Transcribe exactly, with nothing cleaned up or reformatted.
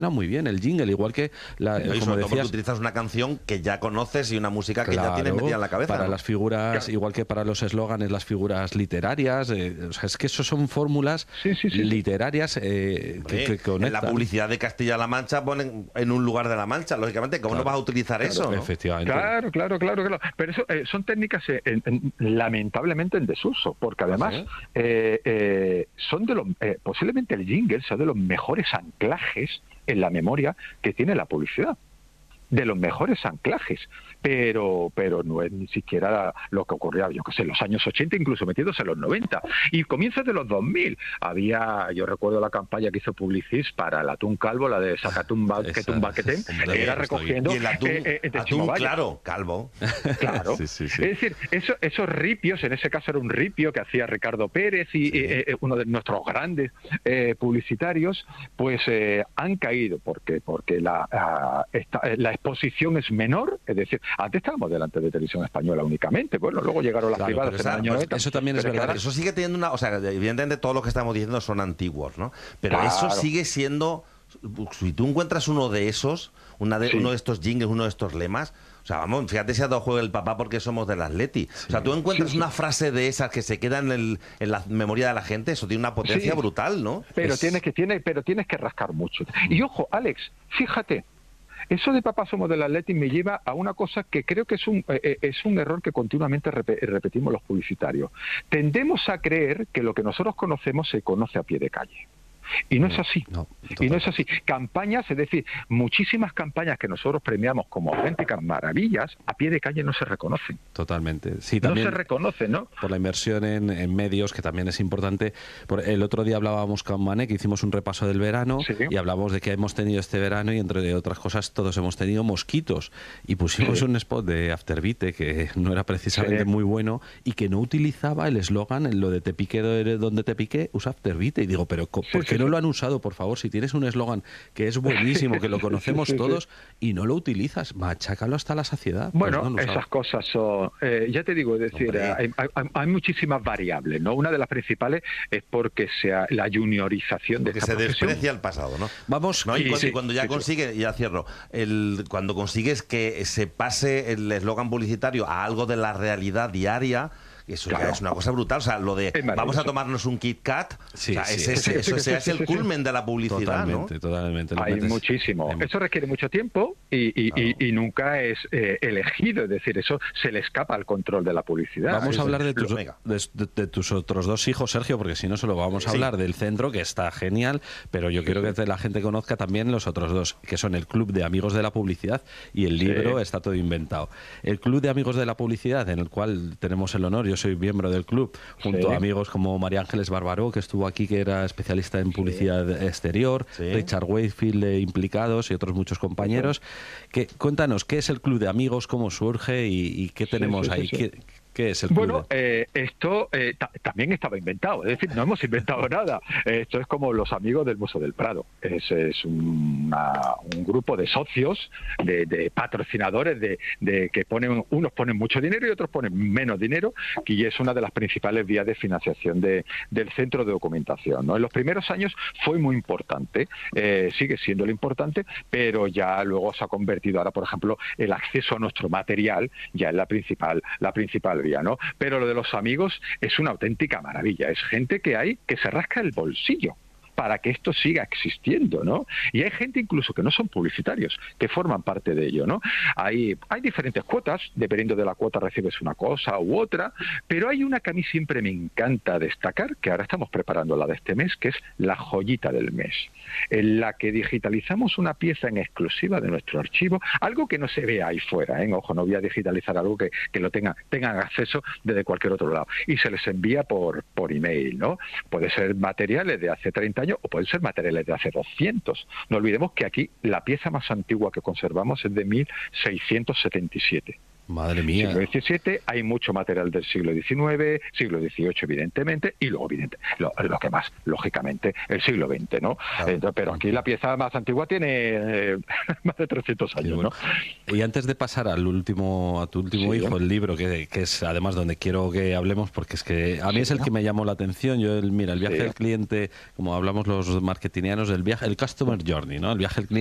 muy bien el jingle, igual que la, no, y como sobre todo porque decías, utilizas una canción que ya conoces y una música que claro, ya tienes metida en la cabeza, para ¿no? las figuras, Claro. igual que para los eslóganes, las figuras literarias, eh, o sea, es que eso son fórmulas Sí, sí, sí, sí. literarias eh, Hombre, que, que en la conectan. publicidad de Castilla-La Mancha ponen en un lugar de la Mancha, lógicamente, ¿cómo Claro, no vas a utilizar claro, eso, no? efectivamente. Claro, claro, claro, claro. Pero eso eh, son técnicas eh, en- en- lamentablemente en desuso, porque ¿Ah, además sí? eh, eh, son de los eh, posiblemente el jingle sea de los mejores anclajes en la memoria que tiene la publicidad, de los mejores anclajes, pero pero no es ni siquiera lo que ocurría, yo que sé, en los años ochenta, incluso metidos en los noventa, y comienzos de los dos mil. Había, yo recuerdo la campaña que hizo Publicis para el atún calvo, la de Sacatún Esa, Baquetún, hombre, era estoy- recogiendo Y el atún, eh, eh, de atún Chimo Bayo. claro, calvo. Claro. Sí, sí, sí. Es decir, eso, esos ripios, en ese caso era un ripio que hacía Ricardo Pérez y Sí. eh, eh, uno de nuestros grandes eh, publicitarios, pues eh, han caído porque porque la, ah, esta- eh, la exposición es menor. Es decir, antes estábamos delante de Televisión Española únicamente. Bueno, luego llegaron las Claro, privadas pero en el esa- año pues noventa. eso también es Pero verdad. ahora- Pero eso sigue teniendo una... O sea, evidentemente todos los que estamos diciendo son antiguos, ¿no? Pero Claro. eso sigue siendo... Si tú encuentras uno de esos, una de, Sí. uno de estos jingles, uno de estos lemas... O sea, vamos, fíjate si ha dado juego el papá porque somos del Atleti. O sea, tú encuentras Sí, sí. una frase de esas que se queda en, el- en la memoria de la gente, eso tiene una potencia Sí. brutal, ¿no? Pero Es- tienes que tiene, pero tienes que rascar mucho. Y ojo, Alex, fíjate, eso de papá somos del Atleti me lleva a una cosa que creo que es un eh, eh, es un error que continuamente repe- repetimos los publicitarios. Tendemos a creer que lo que nosotros conocemos se conoce a pie de calle. Y no es así. No, Y no es así. Campañas, es decir, muchísimas campañas que nosotros premiamos como auténticas maravillas, a pie de calle no se reconocen. Totalmente. Sí, No también se reconocen, ¿no? por la inversión en, en medios, que también es importante. Por, el otro día hablábamos con Mané, que hicimos un repaso del verano, Sí. y hablamos de que hemos tenido este verano, y entre otras cosas todos hemos tenido mosquitos. Y pusimos Sí. un spot de Afterbite, que no era precisamente Sí. muy bueno, y que no utilizaba el eslogan, en lo de te pique do- donde te pique, usa Afterbite. Y digo, pero co- ¿por Sí, qué sí, no sí. lo han usado, por favor? Si tienes un eslogan que es buenísimo, que lo conocemos Sí, sí, sí. todos, y no lo utilizas, machácalo hasta la saciedad. Pues Bueno, no han usado. esas cosas son, eh, ya te digo, es decir, Hombre. hay, hay- hay muchísimas variables, ¿no? Una de las principales es porque sea la juniorización de Que esta se profesión. desprecia el pasado, ¿no? Vamos, ¿No? Y, Sí, cuando, sí, y cuando ya sí, sí. consigue, ya cierro, el, cuando consigues que se pase el eslogan publicitario a algo de la realidad diaria, eso Claro. ya es una cosa brutal. O sea, lo de Es maravilloso. vamos a tomarnos un Kit Kat, Sí, o sea, sí. ese- Sí, eso sí, ese sí, es sí, el sí, sí. culmen de la publicidad, ¿no? Totalmente, totalmente. Lo Hay metes muchísimo. en- Eso requiere mucho tiempo y, y- Claro. y- y nunca es eh, elegido. Es decir, eso se le escapa al control de la publicidad. Vamos Es- a hablar de tus, Venga. de, de- de tus otros dos hijos, Sergio, porque si no solo vamos a Sí. hablar del centro, que está genial, pero yo quiero que te- la gente conozca también los otros dos, que son el Club de Amigos de la Publicidad y el Sí. libro Está todo inventado. El Club de Amigos de la Publicidad, en el cual tenemos el honor, yo soy miembro del club, junto Sí. a amigos como María Ángeles Barbaró, que estuvo aquí, que era especialista en publicidad exterior, Sí. Richard Wakefield de Implicados y otros muchos compañeros. Que, cuéntanos, ¿qué es el Club de Amigos? ¿Cómo surge? ¿Y, y qué tenemos sí, sí, ahí? sí. ¿Qué, qué es el Club Bueno, de- eh, esto eh, ta- también estaba inventado, es decir, no hemos inventado nada. Esto es como los amigos del Museo del Prado. Es, es una- un grupo de socios, de, de patrocinadores, de, de que ponen, unos ponen mucho dinero y otros ponen menos dinero, y es una de las principales vías de financiación de- del centro de documentación, ¿no? En los primeros años fue muy importante, eh, sigue siendo lo importante, pero ya luego se ha convertido ahora, por ejemplo, el acceso a nuestro material ya es la principal, la principal vía, ¿no? Pero lo de los amigos es una auténtica maravilla, es gente que hay que se rasca el bolsillo para que esto siga existiendo, ¿no? Y hay gente incluso que no son publicitarios, que forman parte de ello, ¿no? Hay, hay diferentes cuotas, dependiendo de la cuota recibes una cosa u otra, pero hay una que a mí siempre me encanta destacar, que ahora estamos preparando la de este mes, que es la joyita del mes, en la que digitalizamos una pieza en exclusiva de nuestro archivo, algo que no se ve ahí fuera, ¿eh? Ojo, no voy a digitalizar algo que, que lo tengan, tengan acceso desde cualquier otro lado, y se les envía por, por email, ¿no? Puede ser materiales de hace treinta años o pueden ser materiales de hace doscientos. No olvidemos que aquí la pieza más antigua que conservamos es de mil seiscientos setenta y siete. Madre mía. Siglo diecisiete, hay mucho material del siglo diecinueve, siglo dieciocho, evidentemente, y luego, evidente, lo, lo que más, lógicamente, el siglo veinte, ¿no? Claro. Entonces, pero aquí la pieza más antigua tiene eh, más de trescientos años, bueno. ¿no? Y antes de pasar al último, a tu último sí, hijo, ¿eh? El libro, que, que es además donde quiero que hablemos, porque es que a mí sí, es el ¿no? que me llamó la atención. Yo, el, mira, el viaje sí. del cliente, como hablamos los marketingianos, el viaje, el customer journey, ¿no? El viaje del cliente.